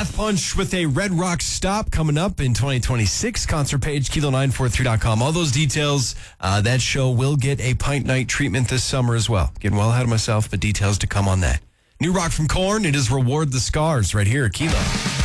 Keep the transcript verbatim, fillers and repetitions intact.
Death Punch with a Red Rock stop coming up in twenty twenty-six. Concert page, kilo nine four three dot com. All those details. Uh, that show will get a Pint Night treatment this summer as well. Getting well ahead of myself, but details to come on that. New rock from Korn. It is Reward the Scars right here at Kilo.